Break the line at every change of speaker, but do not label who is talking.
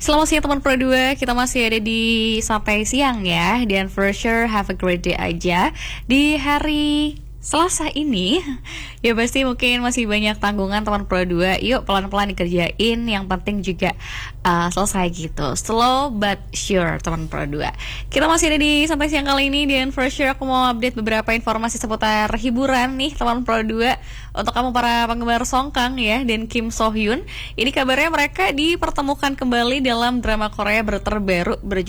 Selamat siang teman Pro 2, kita masih ada di sampai siang ya. Dan for sure have a great day aja di hari Selasa ini. Ya pasti mungkin masih banyak tanggungan teman Pro 2. Yuk pelan-pelan dikerjain, yang penting juga selesai gitu. Slow but sure teman Pro 2. Kita masih ada di sampai siang kali ini. Dan for sure aku mau update beberapa informasi seputar hiburan nih teman Pro 2. Untuk kamu para penggemar Song Kang ya dan Kim So Hyun, ini kabarnya mereka dipertemukan kembali dalam drama Korea terbaru